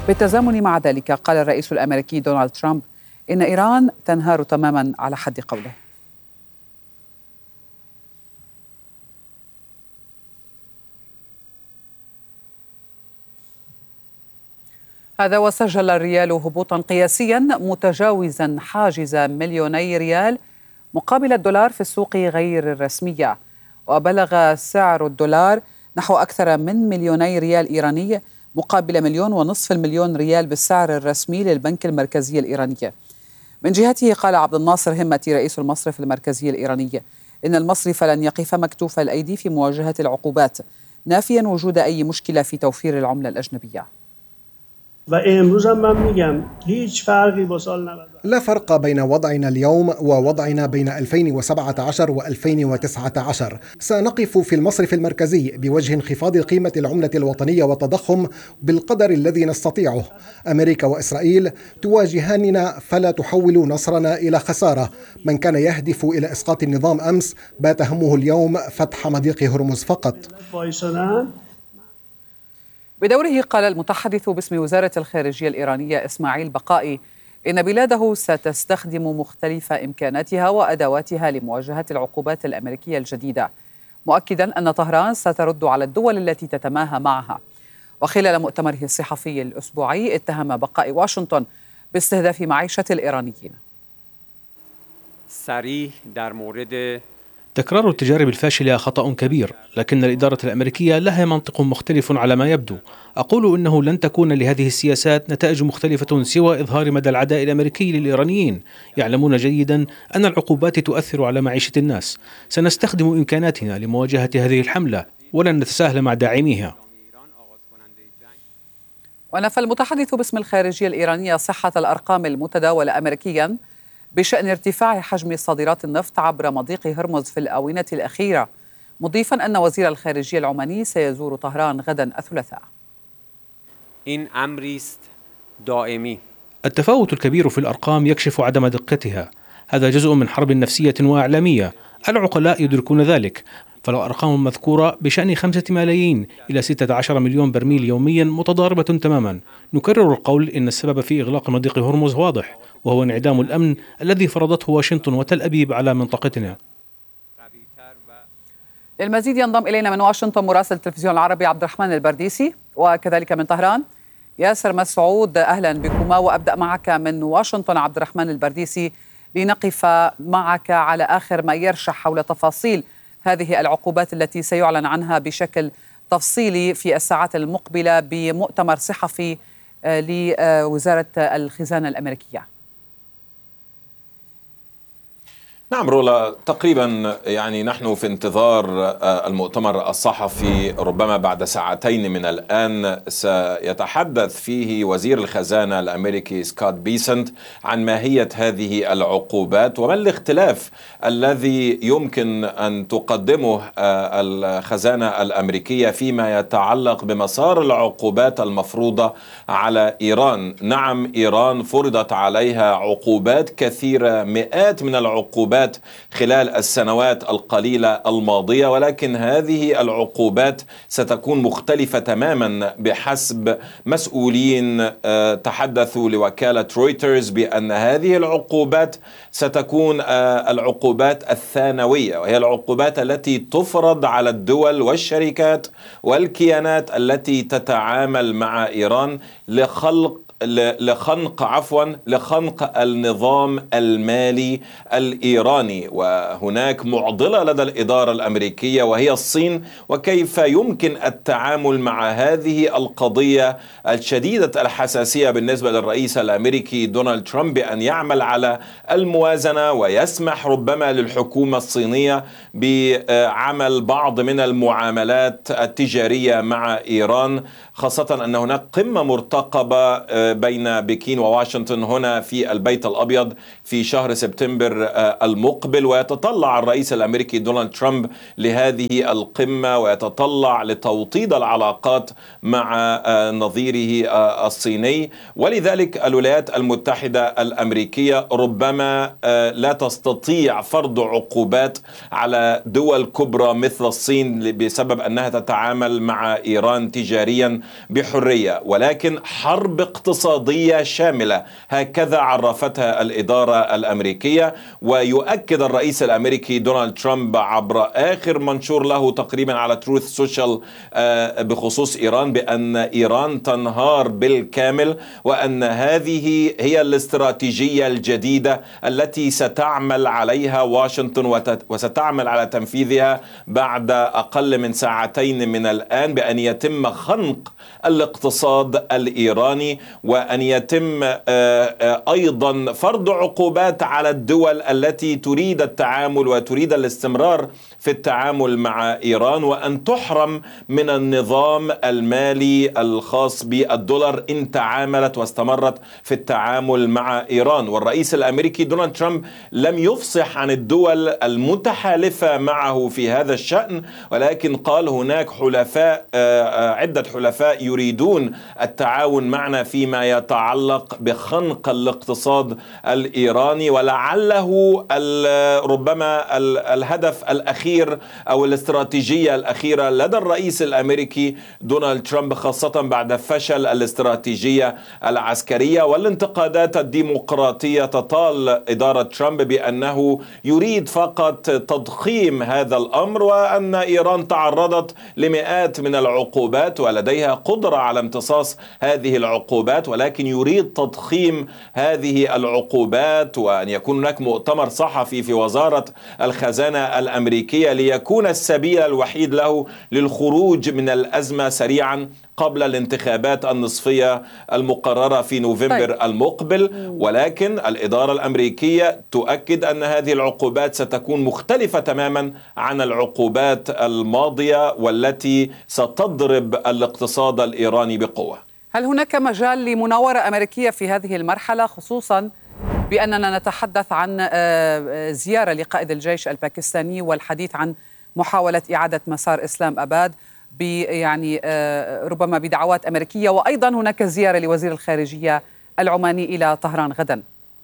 بالتزامن مع ذلك قال الرئيس الأمريكي دونالد ترامب إن إيران تنهار تماما على حد قوله. هذا وسجل الريال هبوطا قياسيا متجاوزا حاجز 2,000,000 ريال مقابل الدولار في السوق غير الرسمية، وبلغ سعر الدولار نحو أكثر من 2,000,000 ريال إيراني مقابل 1,500,000 ريال بالسعر الرسمي للبنك المركزي الإيراني. من جهته قال عبد الناصر همتي رئيس المصرف المركزي الإيراني إن المصرف لن يقف مكتوف الأيدي في مواجهة العقوبات، نافيا وجود أي مشكلة في توفير العملة الأجنبية. لا فرق بين وضعنا اليوم ووضعنا بين 2017 و2019. سنقف في المصرف المركزي بوجه انخفاض قيمة العملة الوطنية والتضخم بالقدر الذي نستطيعه. أمريكا وإسرائيل تواجهاننا فلا تحول نصرنا إلى خسارة. من كان يهدف إلى إسقاط النظام أمس بات همه اليوم فتح مضيق هرمز فقط. بدوره قال المتحدث باسم وزارة الخارجية الإيرانية إسماعيل بقائي إن بلاده ستستخدم مختلف إمكاناتها وأدواتها لمواجهة العقوبات الأمريكية الجديدة، مؤكدا أن طهران سترد على الدول التي تتماهى معها. وخلال مؤتمره الصحفي الأسبوعي اتهم بقائي واشنطن باستهداف معيشة الإيرانيين. تكرار التجارب الفاشلة خطأ كبير، لكن الإدارة الأمريكية لها منطق مختلف على ما يبدو. أقول إنه لن تكون لهذه السياسات نتائج مختلفة سوى إظهار مدى العداء الأمريكي للإيرانيين. يعلمون جيدا أن العقوبات تؤثر على معيشة الناس. سنستخدم إمكاناتنا لمواجهة هذه الحملة ولن نتساهل مع داعميها. ونفى المتحدث باسم الخارجية الإيرانية صحة الأرقام المتداولة أمريكيا بشأن ارتفاع حجم صادرات النفط عبر مضيق هرمز في الآونة الأخيرة، مضيفا أن وزير الخارجية العماني سيزور طهران غدا الثلاثاء. التفاوت الكبير في الأرقام يكشف عدم دقتها. هذا جزء من حرب نفسية وإعلامية. العقلاء يدركون ذلك. فلو أرقام مذكورة بشأن 5 ملايين إلى 16 مليون برميل يوميا متضاربة تماما. نكرر القول إن السبب في إغلاق مضيق هرمز واضح، وهو انعدام الأمن الذي فرضته واشنطن وتل أبيب على منطقتنا. للمزيد ينضم إلينا من واشنطن مراسل التلفزيون العربي عبد الرحمن البرديسي، وكذلك من طهران ياسر مسعود. أهلا بكما، وأبدأ معك من واشنطن عبد الرحمن البرديسي لنقف معك على آخر ما يرشح حول تفاصيل هذه العقوبات التي سيعلن عنها بشكل تفصيلي في الساعات المقبلة بمؤتمر صحفي لوزارة الخزانة الأمريكية. نعم رولا، تقريبا يعني نحن في انتظار المؤتمر الصحفي. ربما بعد ساعتين من الآن سيتحدث فيه وزير الخزانة الأمريكي سكوت بيسنت عن ماهية هذه العقوبات وما الاختلاف الذي يمكن أن تقدمه الخزانة الأمريكية فيما يتعلق بمسار العقوبات المفروضة على إيران. نعم، إيران فرضت عليها عقوبات كثيرة، مئات من العقوبات خلال السنوات القليلة الماضية، ولكن هذه العقوبات ستكون مختلفة تماما بحسب مسؤولين تحدثوا لوكالة رويترز بأن هذه العقوبات ستكون العقوبات الثانوية، وهي العقوبات التي تفرض على الدول والشركات والكيانات التي تتعامل مع إيران لخنق النظام المالي الإيراني. وهناك معضلة لدى الإدارة الأمريكية وهي الصين، وكيف يمكن التعامل مع هذه القضية الشديدة الحساسية بالنسبة للرئيس الأمريكي دونالد ترامب بأن يعمل على الموازنة ويسمح ربما للحكومة الصينية بعمل بعض من المعاملات التجارية مع إيران، خاصة أن هناك قمة مرتقبة بين بكين وواشنطن هنا في البيت الأبيض في شهر سبتمبر المقبل، ويتطلع الرئيس الأمريكي دونالد ترامب لهذه القمة ويتطلع لتوطيد العلاقات مع نظيره الصيني. ولذلك الولايات المتحدة الأمريكية ربما لا تستطيع فرض عقوبات على دول كبرى مثل الصين بسبب أنها تتعامل مع إيران تجاريا بحرية، ولكن حرب اقتصادية شاملة هكذا عرفتها الإدارة الأمريكية. ويؤكد الرئيس الأمريكي دونالد ترامب عبر آخر منشور له تقريبا على تروث سوشيال بخصوص إيران بأن إيران تنهار بالكامل، وأن هذه هي الاستراتيجية الجديدة التي ستعمل عليها واشنطن وستعمل على تنفيذها بعد أقل من ساعتين من الآن، بأن يتم خنق الاقتصاد الإيراني وأن يتم أيضا فرض عقوبات على الدول التي تريد التعامل وتريد الاستمرار في التعامل مع إيران، وأن تحرم من النظام المالي الخاص بالدولار إن تعاملت واستمرت في التعامل مع إيران. والرئيس الأمريكي دونالد ترامب لم يفصح عن الدول المتحالفة معه في هذا الشأن، ولكن قال هناك حلفاء عدة حلفاء يريدون التعاون معنا فيما يتعلق بخنق الاقتصاد الإيراني، ولعله ربما الهدف الأخير أو الاستراتيجية الأخيرة لدى الرئيس الأمريكي دونالد ترامب، خاصة بعد فشل الاستراتيجية العسكرية والانتقادات الديمقراطية تطال إدارة ترامب بأنه يريد فقط تضخيم هذا الأمر، وأن إيران تعرضت لمئات من العقوبات ولديها قدرة على امتصاص هذه العقوبات، ولكن يريد تضخيم هذه العقوبات، وأن يكون هناك مؤتمر صحفي في وزارة الخزانة الأمريكية ليكون السبيل الوحيد له للخروج من الأزمة سريعا قبل الانتخابات النصفية المقررة في نوفمبر المقبل. ولكن الإدارة الأمريكية تؤكد أن هذه العقوبات ستكون مختلفة تماما عن العقوبات الماضية والتي ستضرب الاقتصاد الإيراني بقوة. هل هناك مجال لمناورة أمريكية في هذه المرحلة، خصوصا بأننا نتحدث عن زيارة لقائد الجيش الباكستاني والحديث عن محاولة إعادة مسار إسلام أباد يعني ربما بدعوات أمريكية، وأيضا هناك زيارة لوزير الخارجية العماني إلى طهران غدا؟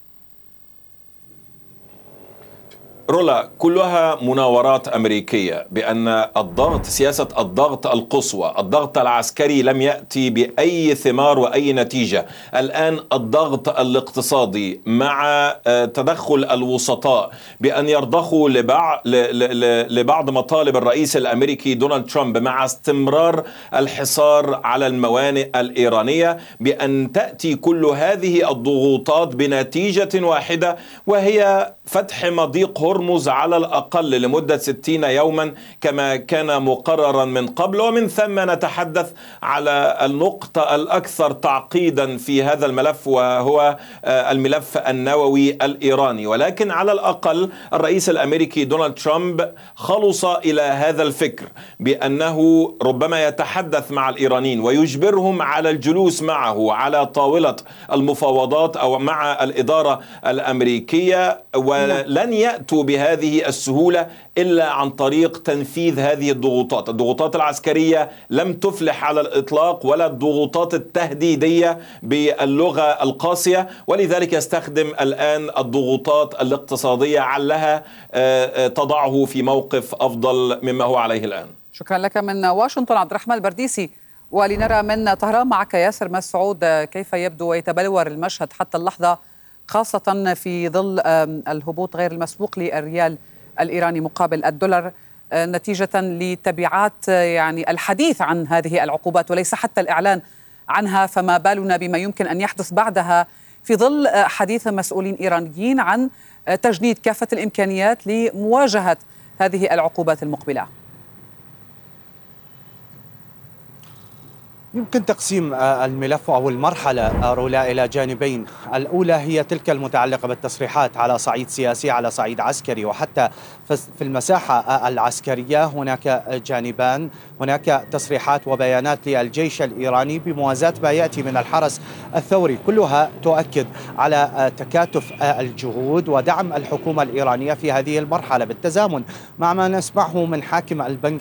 رولا، كلها مناورات أمريكية بأن الضغط، سياسة الضغط القصوى، الضغط العسكري لم يأتي بأي ثمار وأي نتيجة. الآن الضغط الاقتصادي مع تدخل الوسطاء بأن يرضخوا لبعض مطالب الرئيس الأمريكي دونالد ترامب مع استمرار الحصار على الموانئ الإيرانية، بأن تأتي كل هذه الضغوطات بنتيجة واحدة، وهي فتح مضيق هرمز على الأقل لمدة 60 يوما كما كان مقررا من قبل. ومن ثم نتحدث على النقطة الأكثر تعقيدا في هذا الملف، وهو الملف النووي الإيراني. ولكن على الأقل الرئيس الأمريكي دونالد ترامب خلص إلى هذا الفكر بأنه ربما يتحدث مع الإيرانيين ويجبرهم على الجلوس معه على طاولة المفاوضات أو مع الإدارة الأمريكية، ولن يأتوا بهذه السهولة إلا عن طريق تنفيذ هذه الضغوطات. الضغوطات العسكرية لم تفلح على الإطلاق، ولا الضغوطات التهديدية باللغة القاسية، ولذلك يستخدم الآن الضغوطات الاقتصادية علها تضعه في موقف أفضل مما هو عليه الآن. شكرا لك من واشنطن عبد الرحمن البرديسي. ولنرى من طهران معك ياسر مسعود كيف يبدو ويتبلور المشهد حتى اللحظة، خاصة في ظل الهبوط غير المسبوق للريال الإيراني مقابل الدولار نتيجة لتبعات يعني الحديث عن هذه العقوبات وليس حتى الإعلان عنها، فما بالنا بما يمكن أن يحدث بعدها في ظل حديث مسؤولين إيرانيين عن تجنيد كافة الإمكانيات لمواجهة هذه العقوبات المقبلة. يمكن تقسيم الملف أو المرحلة رولا إلى جانبين. الأولى هي تلك المتعلقة بالتصريحات على صعيد سياسي، على صعيد عسكري، وحتى في المساحة العسكرية هناك جانبان. هناك تصريحات وبيانات للجيش الإيراني بموازاة ما يأتي من الحرس الثوري، كلها تؤكد على تكاتف الجهود ودعم الحكومة الإيرانية في هذه المرحلة، بالتزامن مع ما نسمعه من حاكم البنك